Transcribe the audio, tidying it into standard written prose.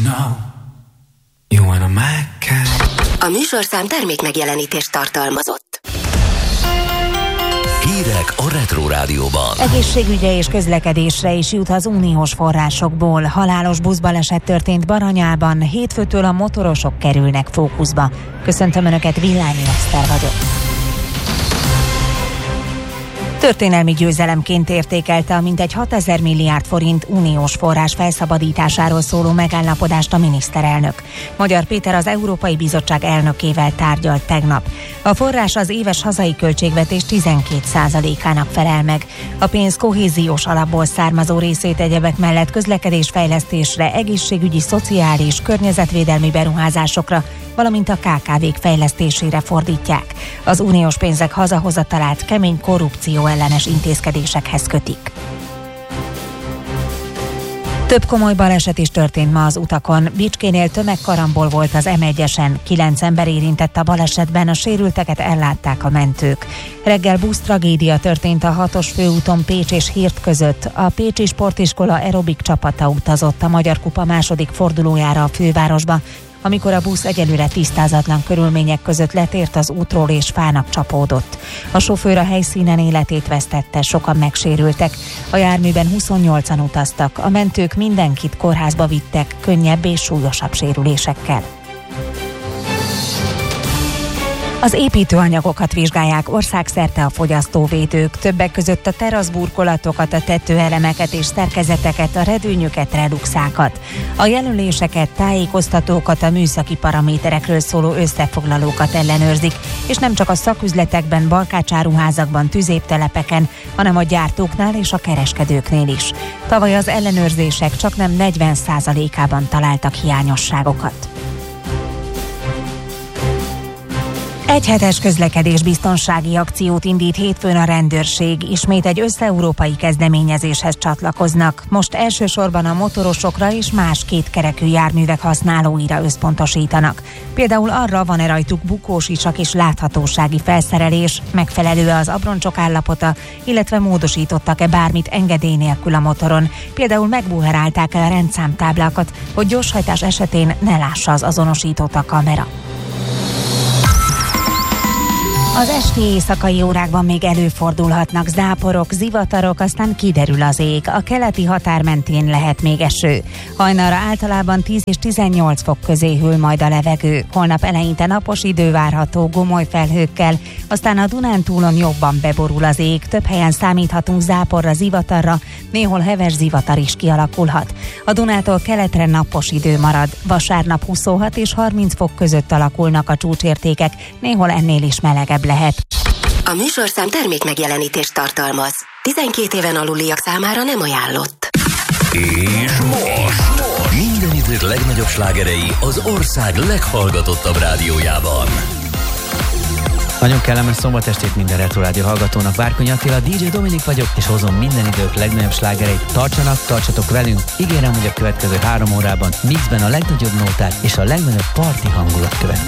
know you wanna my kind. A műsorszám termékmegjelenítést tartalmazott. Hírek a Retro Rádióban. Egészségügyre és közlekedésre is jut az uniós forrásokból. Halálos buszbaleset történt Baranyában, hétfőtől a motorosok kerülnek fókuszba. Köszöntöm Önöket, Villányi Eszter vagyok. Történelmi győzelemként értékelte a mintegy 6000 milliárd forint uniós forrás felszabadításáról szóló megállapodást a miniszterelnök. Magyar Péter az Európai Bizottság elnökével tárgyalt tegnap. A forrás az éves hazai költségvetés 12%-ának felel meg. A pénz kohéziós alapból származó részét egyebek mellett közlekedésfejlesztésre, egészségügyi, szociális, környezetvédelmi beruházásokra, valamint a KKV-k fejlesztésére fordítják. Az uniós pénzek hazahozatalát kemény korrupció ellenes intézkedésekhez kötik. Több komoly baleset is történt ma az utakon. Bicskénél tömegkarambol volt az M1-esen. 9 ember érintett a balesetben, a sérülteket ellátták a mentők. Reggel busztragédia történt a 6-os főúton Pécs és Hird között. A Pécsi Sportiskola aerobik csapata utazott a Magyar Kupa második fordulójára a fővárosba, amikor a busz egyelőre tisztázatlan körülmények között letért az útról és fának csapódott. A sofőr a helyszínen életét vesztette, sokan megsérültek. A járműben 28-an utaztak, a mentők mindenkit kórházba vittek, könnyebb és súlyosabb sérülésekkel. Az építőanyagokat vizsgálják országszerte a fogyasztóvédők, többek között a teraszburkolatokat, a tetőelemeket és szerkezeteket, a redőnyöket, reduxákat. A jelöléseket, tájékoztatókat, a műszaki paraméterekről szóló összefoglalókat ellenőrzik, és nem csak a szaküzletekben, balkácsáruházakban, tüzéptelepeken, hanem a gyártóknál és a kereskedőknél is. Tavaly az ellenőrzések csaknem 40%-ában találtak hiányosságokat. Egyhetes közlekedésbiztonsági akciót indít hétfőn a rendőrség. Ismét egy összeurópai kezdeményezéshez csatlakoznak. Most elsősorban a motorosokra és más kétkerekű járművek használóira összpontosítanak. Például arra, van-e rajtuk bukósisak és láthatósági felszerelés, megfelelő-e az abroncsok állapota, illetve módosítottak-e bármit engedély nélkül a motoron. Például megbuherálták-e a rendszámtáblákat, hogy gyorshajtás esetén ne lássa az azonosítót a kamera. Az esti éjszakai órákban még előfordulhatnak záporok, zivatarok, aztán kiderül az ég. A keleti határ mentén lehet még eső. Hajnalra általában 10 és 18 fok közé hűl majd a levegő. Holnap eleinte napos idő várható gomoly felhőkkel, aztán a Dunántúlon jobban beborul az ég. Több helyen számíthatunk záporra, zivatarra, néhol heves zivatar is kialakulhat. A Dunától keletre napos idő marad. Vasárnap 26 és 30 fok között alakulnak a csúcsértékek, néhol ennél is melegebb lehet. A műsorszám termékmegjelenítést tartalmaz. 12 éven aluliak számára nem ajánlott. És most minden idők legnagyobb slágerei az ország leghallgatottabb rádiójában. Nagyon kellemes szombatestét minden Retro Rádió hallgatónak. Várkonyi Attila, DJ Dominik vagyok, és hozom minden idők legnagyobb slágereit. Tartsatok velünk, ígérem, hogy a következő 3 órában mixben a legnagyobb nóták és a legnagyobb parti hangulat következik.